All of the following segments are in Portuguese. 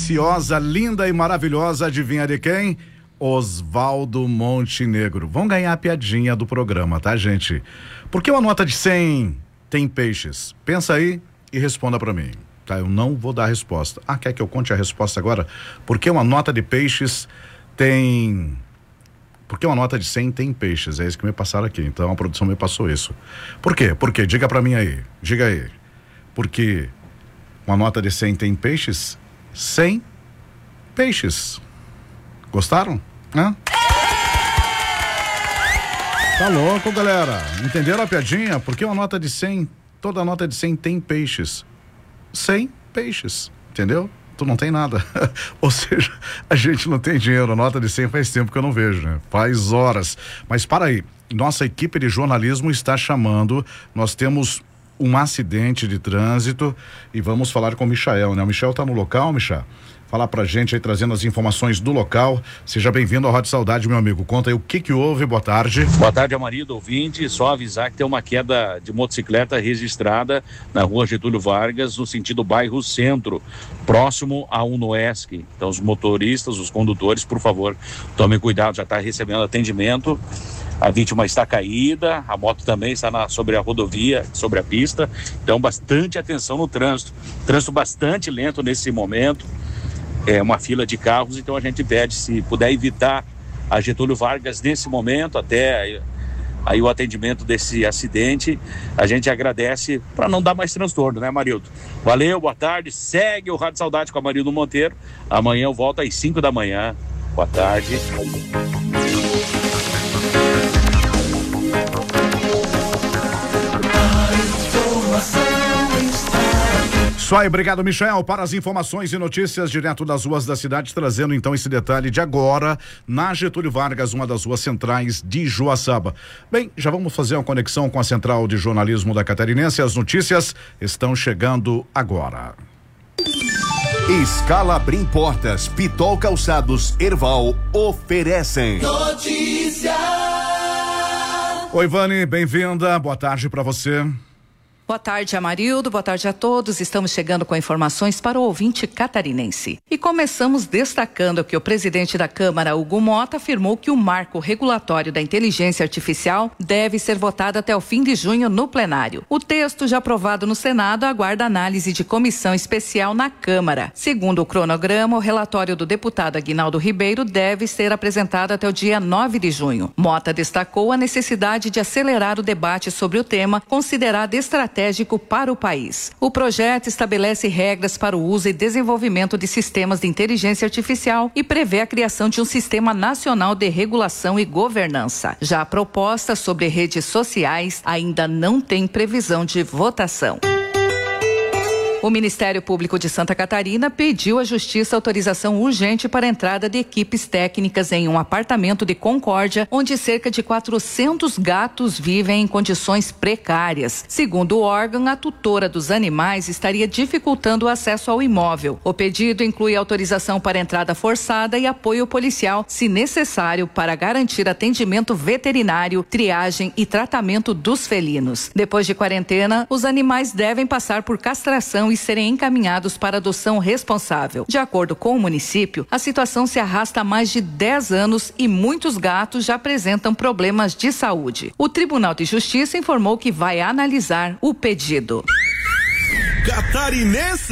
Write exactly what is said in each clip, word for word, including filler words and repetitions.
graciosa, linda e maravilhosa, adivinha de quem? Oswaldo Montenegro. Vão ganhar a piadinha do programa, tá, gente? Por que uma nota de cem tem peixes? Pensa aí e responda pra mim, tá? Eu não vou dar a resposta. Ah, quer que eu conte a resposta agora? Por que uma nota de peixes tem... Por que uma nota de cem tem peixes? É isso que me passaram aqui, então a produção me passou isso. Por quê? Por quê? Diga pra mim aí, diga aí. Porque uma nota de cem tem peixes? cem peixes. Gostaram? Hã? Tá louco, galera. Entenderam a piadinha? Porque uma nota de cem, toda nota de cem tem peixes. cem peixes, entendeu? Tu não tem nada. Ou seja, a gente não tem dinheiro. A nota de cem faz tempo que eu não vejo, né? Faz horas. Mas para aí, nossa equipe de jornalismo está chamando, nós temos um acidente de trânsito e vamos falar com o Michael, né? O Michael tá no local, Michael? Falar pra gente aí, trazendo as informações do local. Seja bem-vindo ao Rádio Saudade, meu amigo. Conta aí o que que houve, boa tarde. Boa tarde, Amarido, ouvinte. Só avisar que tem uma queda de motocicleta registrada na rua Getúlio Vargas, no sentido bairro Centro, próximo a Unoesc. Então, os motoristas, os condutores, por favor, tomem cuidado, já está recebendo atendimento. A vítima está caída, a moto também está na, sobre a rodovia, sobre a pista. Então, bastante atenção no trânsito. Trânsito bastante lento nesse momento. É uma fila de carros, então a gente pede, se puder evitar a Getúlio Vargas nesse momento, até aí, aí o atendimento desse acidente, a gente agradece para não dar mais transtorno, né, Marildo? Valeu, boa tarde, segue o Rádio Saudade com a Marildo Monteiro. Amanhã eu volto às cinco da manhã. Boa tarde. Isso aí, obrigado, Michael, para as informações e notícias direto das ruas da cidade, trazendo então esse detalhe de agora na Getúlio Vargas, uma das ruas centrais de Joaçaba. Bem, já vamos fazer uma conexão com a Central de Jornalismo da Catarinense. As notícias estão chegando agora. Escala Brim Portas, Pitol Calçados, Erval oferecem notícia. Oi, Vani, bem-vinda, boa tarde para você. Boa tarde, Amarildo. Boa tarde a todos. Estamos chegando com informações para o ouvinte catarinense. E começamos destacando que o presidente da Câmara, Hugo Mota, afirmou que o marco regulatório da inteligência artificial deve ser votado até o fim de junho no plenário. O texto, já aprovado no Senado, aguarda análise de comissão especial na Câmara. Segundo o cronograma, o relatório do deputado Aguinaldo Ribeiro deve ser apresentado até o dia nove de junho. Mota destacou a necessidade de acelerar o debate sobre o tema, considerado estratégico para o país. O projeto estabelece regras para o uso e desenvolvimento de sistemas de inteligência artificial e prevê a criação de um sistema nacional de regulação e governança. Já a proposta sobre redes sociais ainda não tem previsão de votação. O Ministério Público de Santa Catarina pediu à Justiça autorização urgente para a entrada de equipes técnicas em um apartamento de Concórdia, onde cerca de quatrocentos gatos vivem em condições precárias. Segundo o órgão, a tutora dos animais estaria dificultando o acesso ao imóvel. O pedido inclui autorização para entrada forçada e apoio policial, se necessário, para garantir atendimento veterinário, triagem e tratamento dos felinos. Depois de quarentena, os animais devem passar por castração e serem encaminhados para adoção responsável. De acordo com o município, a situação se arrasta há mais de dez anos e muitos gatos já apresentam problemas de saúde. O Tribunal de Justiça informou que vai analisar o pedido. Catarinense.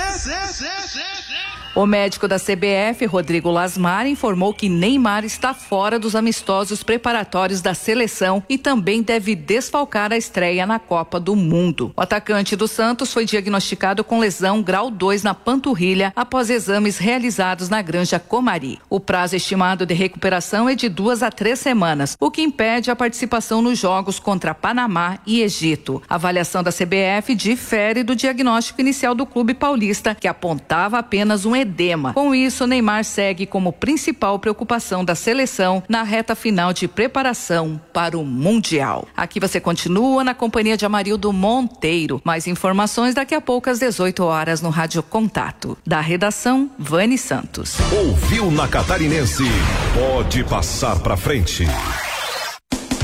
O médico da C B F, Rodrigo Lasmar, informou que Neymar está fora dos amistosos preparatórios da seleção e também deve desfalcar a estreia na Copa do Mundo. O atacante do Santos foi diagnosticado com lesão grau dois na panturrilha após exames realizados na Granja Comari. O prazo estimado de recuperação é de duas a três semanas, o que impede a participação nos jogos contra Panamá e Egito. A avaliação da C B F difere do diagnóstico inicial do clube paulista, que apontava apenas um edema. Com isso, Neymar segue como principal preocupação da seleção na reta final de preparação para o Mundial. Aqui você continua na companhia de Amarildo Monteiro. Mais informações daqui a pouco às dezoito horas no Rádio Contato. Da redação, Vani Santos. Ouviu na Catarinense? Pode passar pra frente.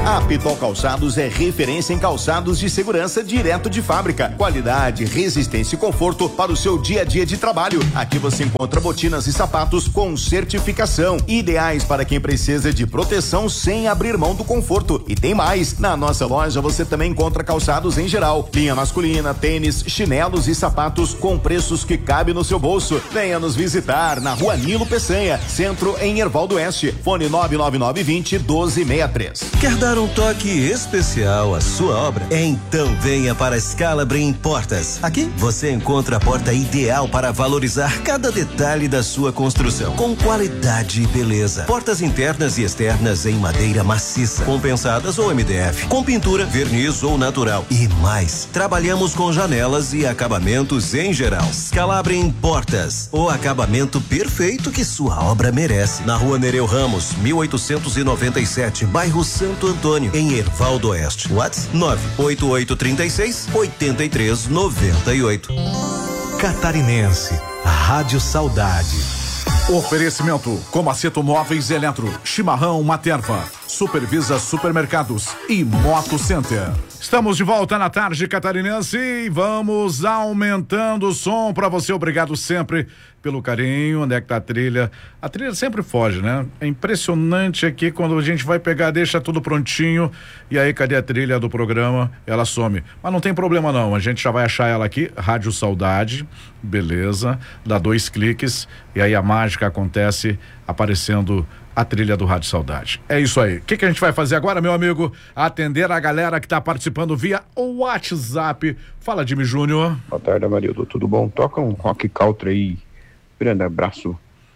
A Pitol Calçados é referência em calçados de segurança direto de fábrica. Qualidade, resistência e conforto para o seu dia a dia de trabalho. Aqui você encontra botinas e sapatos com certificação, ideais para quem precisa de proteção sem abrir mão do conforto. E tem mais, na nossa loja você também encontra calçados em geral, linha masculina, tênis, chinelos e sapatos com preços que cabem no seu bolso. Venha nos visitar na Rua Nilo Peçanha, centro em Erval do Oeste. Fone nove nove nove vinte, doze sessenta e três. Quer dar um toque especial à sua obra? Então venha para a Scalabrin Portas. Aqui você encontra a porta ideal para valorizar cada detalhe da sua construção, com qualidade e beleza. Portas internas e externas em madeira maciça, compensadas ou M D F, com pintura, verniz ou natural. E mais, trabalhamos com janelas e acabamentos em geral. Scalabrin Portas, o acabamento perfeito que sua obra merece. Na Rua Nereu Ramos, mil oitocentos e noventa e sete, bairro Santo Antônio, em Erval do Oeste. WhatsApp nove oito oito três seis, oito três nove oito. Catarinense, a Rádio Saudade. Oferecimento: Comaceto Móveis e Eletro, Chimarrão Materva, Supervisa Supermercados e Moto Center. Estamos de volta na tarde catarinense e vamos aumentando o som para você. Obrigado sempre pelo carinho. Onde é que tá a trilha? A trilha sempre foge, né? É impressionante aqui quando a gente vai pegar, deixa tudo prontinho e aí cadê a trilha do programa? Ela some. Mas não tem problema não, a gente já vai achar ela aqui, Rádio Saudade, beleza, dá dois cliques e aí a mágica acontece aparecendo a trilha do Rádio Saudade. É isso aí. O que, que a gente vai fazer agora, meu amigo? Atender a galera que está participando via o WhatsApp. Fala, Jimmy Júnior. Boa tarde, Amarildo. Tudo bom? Toca um rock country aí. Grande abraço.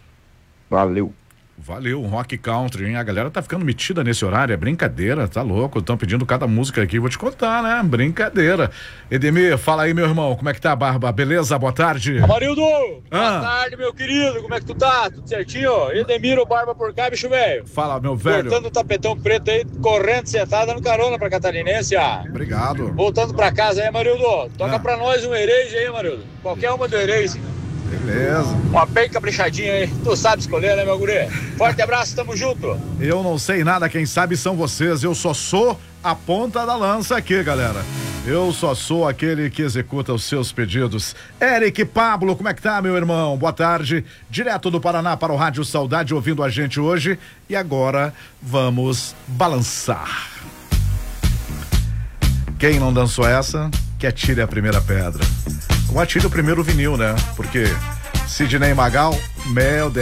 Valeu. Valeu, um rock country, hein? A galera tá ficando metida nesse horário, é brincadeira, tá louco? Estão pedindo cada música aqui, vou te contar, né? Brincadeira. Edemir, fala aí, meu irmão, como é que tá a barba? Beleza? Boa tarde. Amarildo, ah. boa tarde, meu querido, como é que tu tá? Tudo certinho? Edemir, o barba por cá, bicho velho. Fala, meu velho. Cortando o tapetão preto aí, correndo, sentado, dando carona pra Catarinense, ah. Obrigado. Voltando pra casa aí, Amarildo, toca ah. pra nós um Erase aí, Amarildo. Qualquer uma do Erase. Beleza. Uma bem caprichadinha aí. Tu sabe escolher, né, meu guri? Forte abraço, tamo junto. Eu não sei nada, quem sabe são vocês. Eu só sou a ponta da lança aqui, galera. Eu só sou aquele que executa os seus pedidos. Eric Pablo, como é que tá, meu irmão? Boa tarde. Direto do Paraná para o Rádio Saudade, ouvindo a gente hoje. E agora vamos balançar. Quem não dançou essa, que atire a primeira pedra. Ou atire o primeiro vinil, né? Porque Sidney Magal, meu Deus.